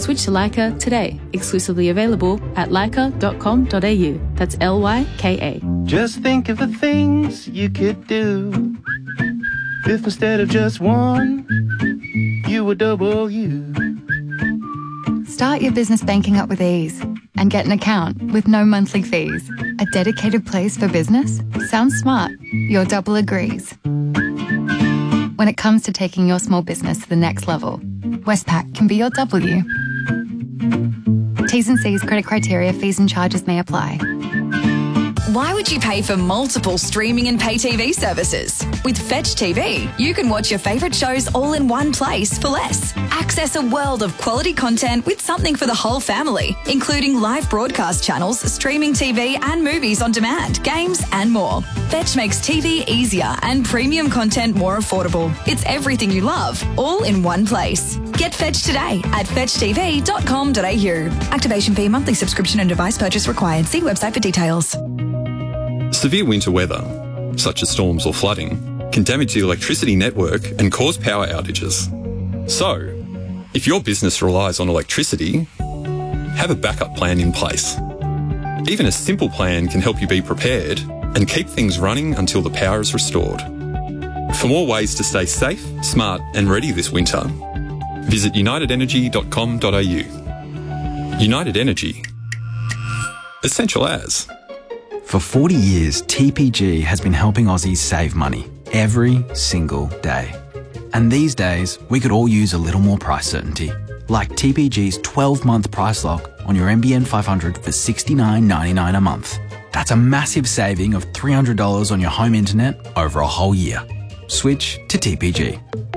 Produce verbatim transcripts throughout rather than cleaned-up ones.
Switch to Lyca today. Exclusively available at lyca dot com dot a u. That's L Y K A. Just think of the things you could do if instead of just one, you were double you. Start your business banking up with ease and get an account with no monthly fees. A dedicated place for business? Sounds smart. Your double agrees. When it comes to taking your small business to the next level, Westpac can be your W. T's and C's, credit criteria, fees and charges may apply. Why would you pay for multiple streaming and pay T V services? With Fetch T V, you can watch your favourite shows all in one place for less. Access a world of quality content with something for the whole family, including live broadcast channels, streaming T V and movies on demand, games and more. Fetch makes T V easier and premium content more affordable. It's everything you love, all in one place. Get Fetch today at fetch t v dot com dot a u. Activation fee, monthly subscription and device purchase required. See website for details. Severe winter weather, such as storms or flooding, can damage the electricity network and cause power outages. So, if your business relies on electricity, have a backup plan in place. Even a simple plan can help you be prepared and keep things running until the power is restored. For more ways to stay safe, smart and ready this winter, visit united energy dot com dot a u. United Energy. Essential as. For forty years, T P G has been helping Aussies save money every single day. And these days, we could all use a little more price certainty. Like T P G's twelve-month price lock on your N B N five hundred for sixty-nine ninety-nine a month. That's a massive saving of three hundred dollars on your home internet over a whole year. Switch to T P G.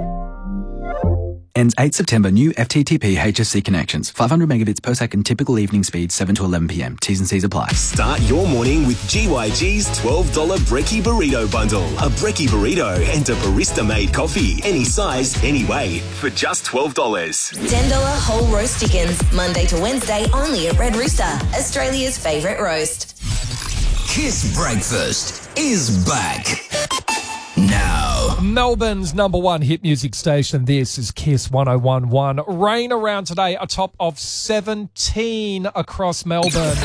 Ends eighth September. New F T T P H S C connections. five hundred megabits per second. Typical evening speed seven to eleven p m. T's and C's apply. Start your morning with G Y G's twelve dollars Brekkie Burrito Bundle. A Brekkie Burrito and a barista-made coffee. Any size, any way. For just twelve dollars. ten dollars whole roast chickens. Monday to Wednesday only at Red Rooster. Australia's favourite roast. Kiss Breakfast is back. Now, Melbourne's number one hit music station. This is Kiss one oh one point one. Rain around today, a top of seventeen across Melbourne.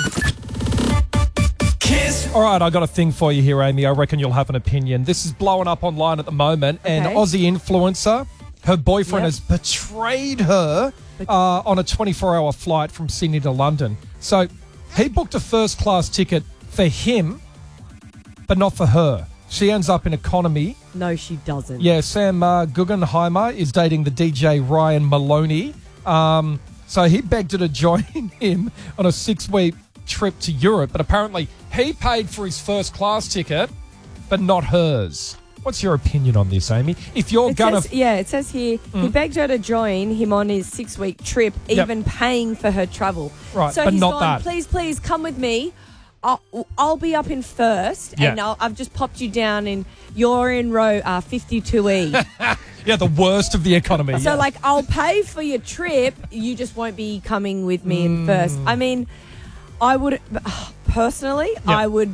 Kiss. All right, I got a thing for you here, Amy. I reckon you'll have an opinion. This is blowing up online at the moment. Okay. An Aussie influencer, her boyfriend Yep. has betrayed her uh, on a twenty-four hour flight from Sydney to London. So he booked a first class ticket for him, but not for her. She ends up in economy. No, she doesn't. Yeah, Sam uh, Guggenheimer is dating the D J Ryan Maloney. Um, so he begged her to join him on a six-week trip to Europe, but apparently he paid for his first-class ticket, but not hers. What's your opinion on this, Amy? If you're It going says, to... yeah, it says here, he Mm. begged her to join him on his six-week trip, Yep. even paying for her travel. Right, so but he's not gone, that. please, please, come with me. I'll, I'll be up in first, Yeah. and I'll, I've just popped you down in, you're in row uh, fifty-two E. Yeah, the worst of the economy. So, yeah. like, I'll pay for your trip. You just won't be coming with me in Mm. first. I mean, I would, personally, Yeah. I would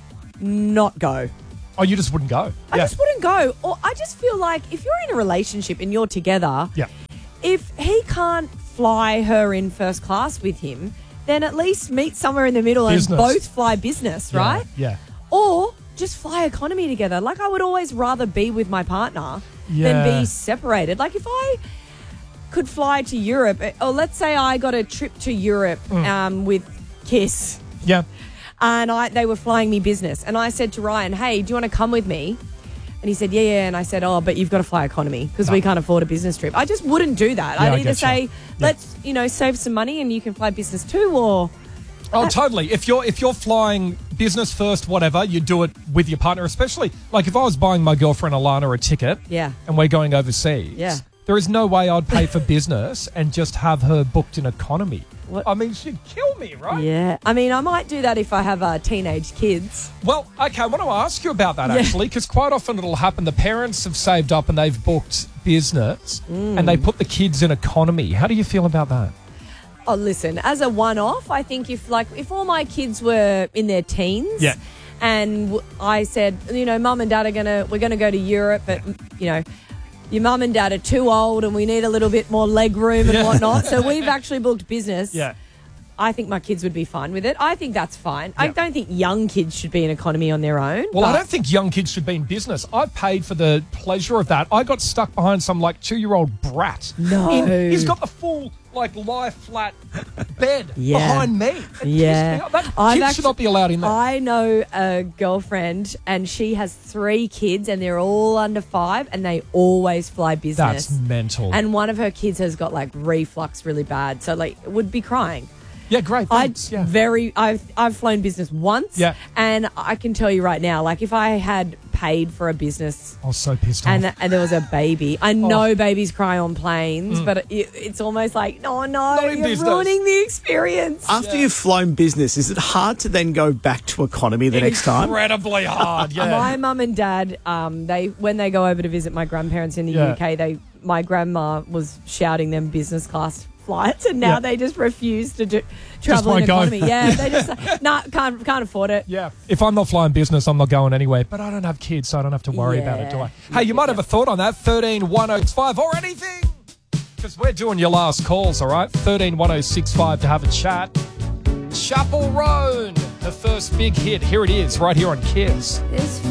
not go. Oh, you just wouldn't go? I yeah. just wouldn't go. Or I just feel like if you're in a relationship and you're together, Yeah. if he can't fly her in first class with him, then at least meet somewhere in the middle Business. and both fly business, Yeah, right? Yeah. Or just fly economy together. Like, I would always rather be with my partner Yeah. than be separated. Like, if I could fly to Europe, or let's say I got a trip to Europe Mm. um, with Kiss, Yeah. and I they were flying me business, and I said to Ryan, hey, do you want to come with me? And he said, yeah, yeah. And I said, oh, but you've got to fly economy because we can't afford a business trip. I just wouldn't do that. Yeah, I I'd either getcha. say, Yeah. let's, you know, save some money and you can fly business too, or... Oh, totally. If you're if you're flying business first, whatever, you do it with your partner, especially like if I was buying my girlfriend Alana a ticket Yeah. and we're going overseas, Yeah. there is no way I'd pay for business and just have her booked in economy. What? I mean, she'd kill me, right? Yeah. I mean, I might do that if I have uh, teenage kids. Well, okay, I want to ask you about that, Yeah. actually, because quite often it'll happen. The parents have saved up and they've booked business Mm. and they put the kids in economy. How do you feel about that? Oh, listen, as a one-off, I think if like if all my kids were in their teens, Yeah. and w- I said, you know, mum and dad are gonna we're gonna go to Europe, but you know, your mum and dad are too old and we need a little bit more leg room and Yeah. whatnot. So we've actually booked business. Yeah. I think my kids would be fine with it. I think that's fine. I Yeah. don't think young kids should be in economy on their own. Well, I but- don't think young kids should be in business. I paid for the pleasure of that. I got stuck behind some like two-year-old brat. No. In- he's got the full like lie flat bed Yeah. behind me. It pissed Yeah. me off. That, I've kids actu- should not be allowed in there. I know a girlfriend and she has three kids and they're all under five and they always fly business. That's mental. And one of her kids has got like reflux really bad. So like would be crying. yeah, great. I Thanks. yeah. very I've I've flown business once. Yeah. And I can tell you right now, like if I had paid for a business I was so pissed and off. and there was a baby, I know Oh. babies cry on planes, Mm. but it, it's almost like no, no, Not in you're business. ruining the experience. After you've flown business, is it hard to then go back to economy the next time? Incredibly hard. Yeah. My mum and dad, um, they when they go over to visit my grandparents in the Yeah. U K, they my grandma was shouting them business class flights, and now Yeah. they just refuse to do travel won't in go. economy. Yeah, they just like, nah, can't can't afford it. Yeah. If I'm not flying business, I'm not going anywhere. But I don't have kids, so I don't have to worry about it, do I? Hey, you might have a thought on that. thirteen one oh five or anything. Because we're doing your last calls, all right? thirteen one oh six five to have a chat. Chapel Roan, the first big hit. Here it is, right here on Kids. It's